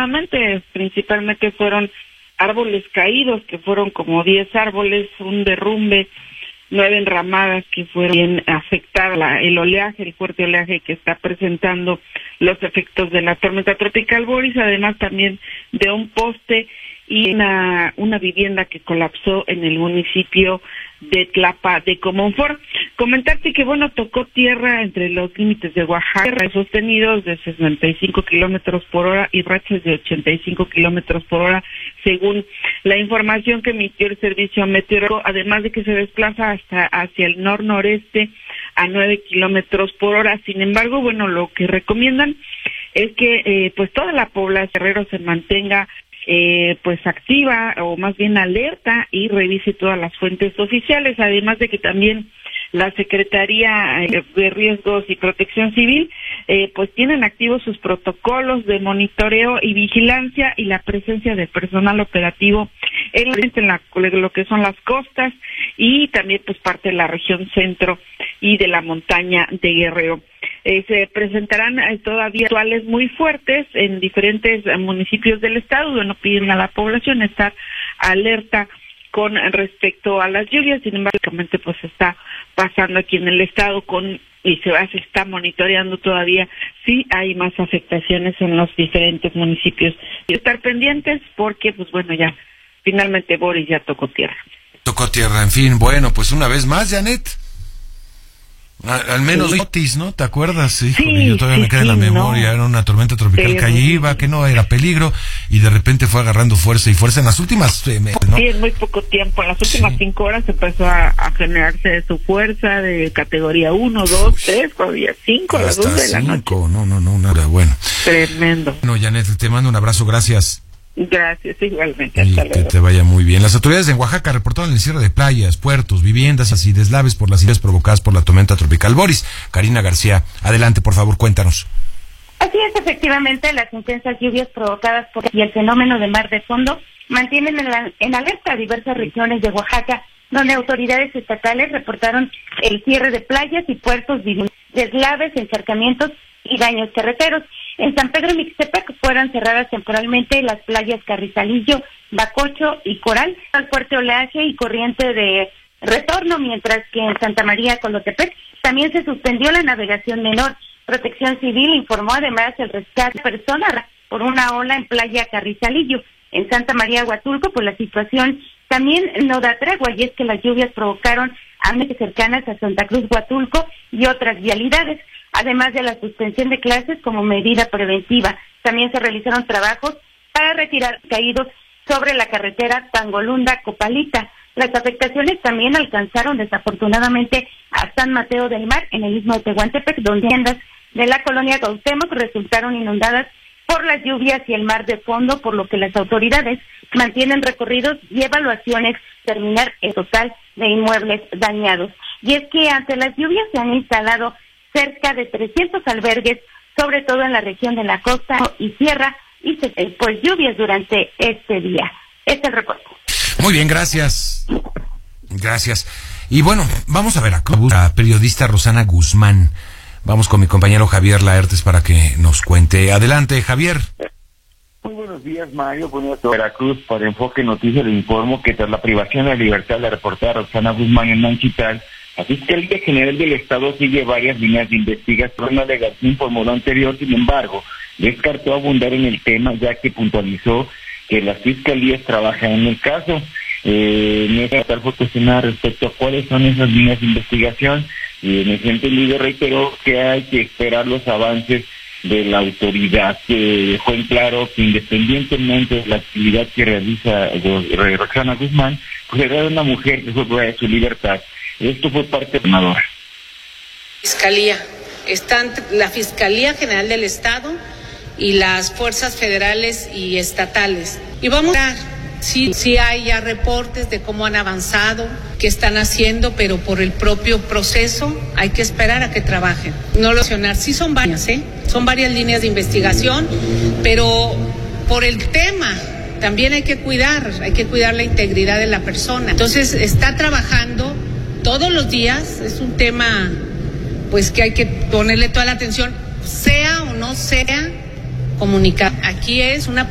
desafortunadamente principalmente fueron árboles caídos, que fueron como 10 árboles, un derrumbe, 9 enramadas que fueron bien afectadas, el oleaje, el fuerte oleaje que está presentando los efectos de la tormenta tropical Boris, además también de un poste y una vivienda que colapsó en el municipio de Tlapa de Comonfort. Comentarte que, tocó tierra entre los límites de Oaxaca, sostenidos de 65 kilómetros por hora y rachas de 85 kilómetros por hora, según la información que emitió el servicio meteorológico, además de que se desplaza hacia el noreste a 9 kilómetros por hora. Sin embargo, lo que recomiendan es que pues toda la población de Guerrero se mantenga pues activa o más bien alerta y revise todas las fuentes oficiales, además de que también la Secretaría de Riesgos y Protección Civil pues tienen activos sus protocolos de monitoreo y vigilancia y la presencia de personal operativo en lo que son las costas y también pues parte de la región centro y de la montaña de Guerrero. Se presentarán todavía actuales muy fuertes en diferentes municipios del estado, piden a la población estar alerta con respecto a las lluvias. Sin embargo, pues está pasando aquí en el estado y se está monitoreando todavía si hay más afectaciones en los diferentes municipios. Y estar pendientes porque, ya finalmente Boris ya tocó tierra. Tocó tierra, en fin, pues una vez más, Janet. Al menos sí. Otis, ¿no? ¿Te acuerdas? Sí, yo todavía me queda en la memoria, era una tormenta tropical que allí iba, que no era peligro, y de repente fue agarrando fuerza y fuerza en las últimas meses, ¿no? Sí, en muy poco tiempo, en las últimas 5 horas empezó a generarse su fuerza de categoría 1, 2, 3, todavía 5, a las 12 de la noche. No, nada, bueno. Tremendo. Janet, te mando un abrazo, gracias. Gracias, igualmente. Y que te vaya muy bien. Las autoridades en Oaxaca reportaron el cierre de playas, puertos, viviendas y deslaves por las lluvias provocadas por la tormenta tropical Boris. Karina García, adelante, por favor, cuéntanos. Así es, efectivamente, las intensas lluvias provocadas por el fenómeno de mar de fondo mantienen en alerta a diversas regiones de Oaxaca, donde autoridades estatales reportaron el cierre de playas y puertos, deslaves, encharcamientos y daños carreteros. En San Pedro Mixtepec fueron cerradas temporalmente las playas Carrizalillo, Bacocho y Coral al fuerte oleaje y corriente de retorno, mientras que en Santa María Colotepec también se suspendió la navegación menor. Protección Civil informó además el rescate de personas por una ola en playa Carrizalillo. En Santa María Huatulco, pues la situación también no da tregua, y es que las lluvias provocaron amenazas cercanas a Santa Cruz Huatulco y otras vialidades. Además de la suspensión de clases como medida preventiva, también se realizaron trabajos para retirar caídos sobre la carretera Tangolunda-Copalita. Las afectaciones también alcanzaron desafortunadamente a San Mateo del Mar, en el istmo de Tehuantepec, donde tiendas de la colonia Cuauhtémoc resultaron inundadas por las lluvias y el mar de fondo, por lo que las autoridades mantienen recorridos y evaluaciones terminar el total de inmuebles dañados. Y es que ante las lluvias se han instalado cerca de 300 albergues, sobre todo en la región de la costa y sierra, y pues lluvias durante este día. Este es el reporte. Muy bien, gracias. Gracias. Y vamos a ver a la periodista Rosana Guzmán. Vamos con mi compañero Javier Laertes para que nos cuente. Adelante, Javier. Muy buenos días, Mario. Buenos días, Veracruz. Para Enfoque Noticias le informo que tras la privación de la libertad de la reportera Rosana Guzmán en Manchital, la Fiscalía General del Estado sigue varias líneas de investigación. Una alegación por lo anterior, sin embargo, descartó abundar en el tema, ya que puntualizó que las fiscalías trabajan en el caso. Tal fue cuestionada respecto a cuáles son esas líneas de investigación, y en ese sentido reiteró que hay que esperar los avances de la autoridad, que dejó en claro que independientemente de la actividad que realiza Roxana Guzmán, pues era una mujer que fue privada de su libertad. Esto fue parte de la Fiscalía. Están la Fiscalía General del Estado y las fuerzas federales y estatales. Y vamos a ver si hay ya reportes de cómo han avanzado, qué están haciendo, pero por el propio proceso hay que esperar a que trabajen. No lo mencionar, sí son varias, son varias líneas de investigación, pero por el tema también hay que cuidar la integridad de la persona. Entonces está trabajando todos los días, es un tema pues que hay que ponerle toda la atención, sea o no sea comunicar. Aquí es una